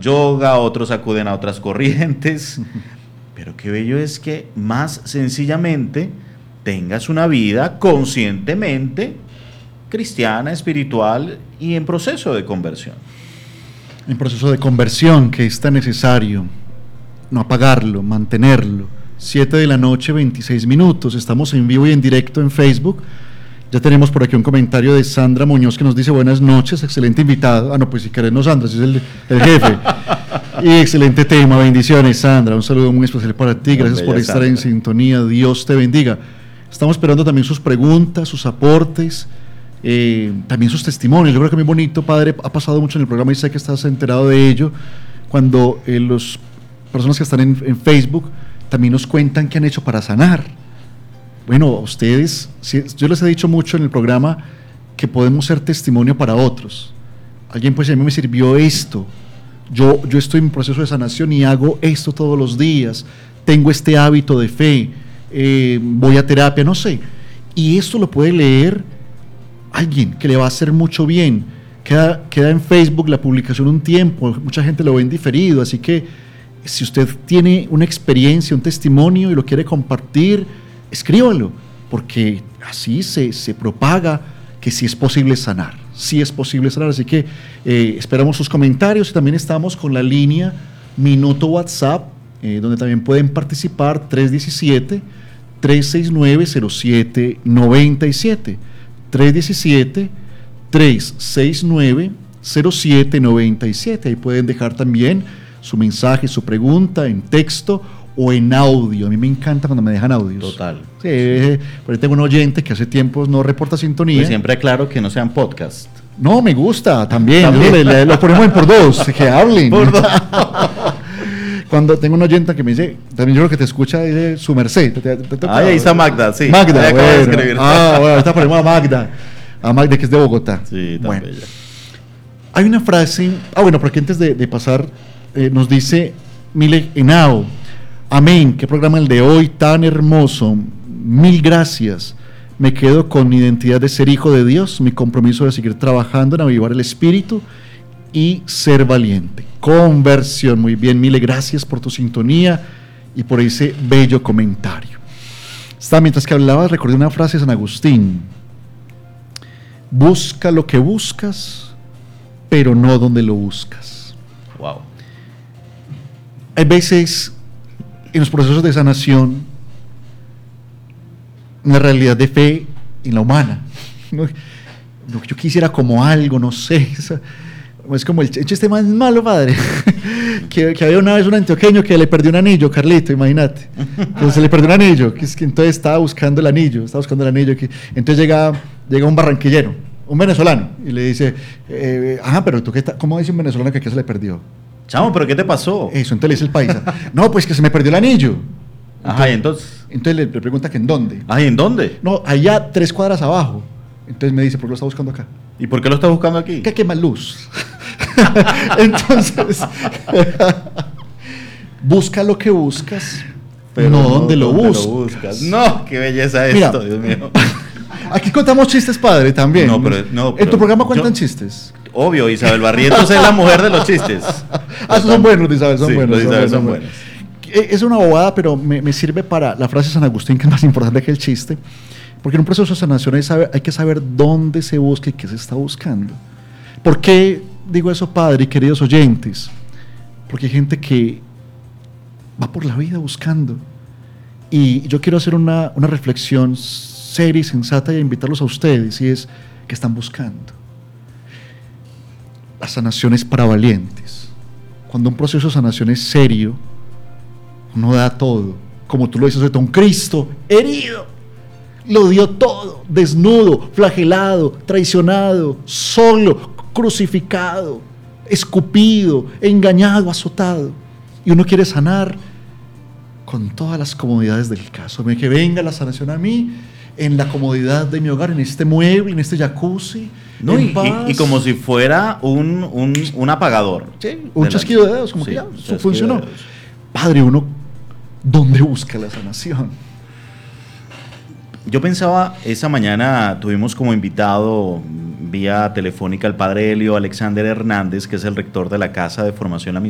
yoga, otros acuden a otras corrientes, pero qué bello es que más sencillamente tengas una vida conscientemente cristiana, espiritual y en proceso de conversión. En proceso de conversión, que es tan necesario, no apagarlo, mantenerlo. 7 de la noche, 26 minutos, estamos en vivo y en directo en Facebook. Ya tenemos por aquí un comentario de Sandra Muñoz que nos dice: buenas noches, excelente invitado. No, pues si querés no, Sandra, si es el jefe. Y excelente tema, bendiciones, Sandra, un saludo muy especial para ti, gracias por estar en sintonía, Dios te bendiga. Estamos esperando también sus preguntas, sus aportes, también sus testimonios. Yo creo que muy bonito, padre, ha pasado mucho en el programa y sé que estás enterado de ello, cuando las personas que están en Facebook también nos cuentan qué han hecho para sanar. Bueno, a ustedes, yo les he dicho mucho en el programa que podemos ser testimonio para otros. Alguien pues a mí me sirvió esto, yo estoy en proceso de sanación y hago esto todos los días, tengo este hábito de fe, voy a terapia, no sé, y esto lo puede leer alguien que le va a hacer mucho bien. Queda en Facebook la publicación un tiempo, mucha gente lo ve en diferido, así que si usted tiene una experiencia, un testimonio y lo quiere compartir, escríbalo, porque así se propaga que sí es posible sanar, así que esperamos sus comentarios y también estamos con la línea Minuto WhatsApp, donde también pueden participar, 317-369-0797, 317-369-0797, ahí pueden dejar también su mensaje, su pregunta en texto o en audio. A mí me encanta cuando me dejan audios. Total. Sí, por ahí tengo un oyente que hace tiempos no reporta sintonía. Pues siempre aclaro que no sean podcast. No, me gusta también. Lo ponemos en por dos, que hablen. Por dos. Cuando tengo un oyente que me dice, también yo creo que te escucha, dice su merced. Ahí está Magda, sí. Magda, bueno. Bueno, ahorita ponemos a Magda que es de Bogotá. Sí, tan bueno. bella. Hay una frase, bueno, porque antes de pasar, nos dice Mile Henao: amén, qué programa el de hoy tan hermoso, mil gracias, me quedo con mi identidad de ser hijo de Dios, mi compromiso de seguir trabajando en avivar el espíritu y ser valiente. Conversión, muy bien, Mile, gracias por tu sintonía y por ese bello comentario. Mientras que hablabas, recordé una frase de San Agustín: busca lo que buscas, pero no donde lo buscas. Wow. Hay veces en los procesos de sanación, en la realidad de fe en la humana, ¿no? Yo quisiera como algo, no sé, es como el chiste más malo, padre, que había una vez un antioqueño que le perdió un anillo, Carlito, imagínate, entonces se le perdió un anillo, que entonces estaba buscando el anillo, entonces llega un barranquillero, un venezolano, y le dice, pero tú, ¿cómo dice un venezolano que aquí se le perdió? Chamo, ¿pero qué te pasó? Eso, entonces le dice el paisa, no, pues que se me perdió el anillo. Ajá, ¿y entonces? Entonces le pregunta que en dónde. ¿Y en dónde? No, allá 3 cuadras abajo. Entonces me dice, ¿por qué lo está buscando acá? ¿Y por qué lo está buscando aquí? Que quema luz. Entonces, busca lo que buscas, pero no donde lo buscas. No, qué belleza esto, mira, Dios mío. Aquí contamos chistes, padre, también. No, ¿En tu programa cuentan chistes? Obvio, Isabel Barrientos es la mujer de los chistes. Esos son buenos, Isabel, son buenos. Son buenos. Es una bobada, pero me sirve para la frase de San Agustín, que es más importante que el chiste, porque en un proceso de sanación hay que saber dónde se busca y qué se está buscando. ¿Por qué digo eso, padre y queridos oyentes? Porque hay gente que va por la vida buscando, y yo quiero hacer una reflexión seria y sensata y invitarlos a ustedes, y es que están buscando. La sanación es para valientes. Cuando un proceso de sanación es serio, uno da todo, como tú lo dices, un Cristo herido, lo dio todo, desnudo, flagelado, traicionado, solo, crucificado, escupido, engañado, azotado, y uno quiere sanar con todas las comodidades del caso. Que venga la sanación a mí en la comodidad de mi hogar, en este mueble, en este jacuzzi, no, y como si fuera un apagador. Sí, un chasquido de dedos, como que ya funcionó. Padre, uno, ¿dónde busca la sanación? Yo pensaba, esa mañana tuvimos como invitado vía telefónica al padre Helio Alexander Hernández, que es el rector de la Casa de Formación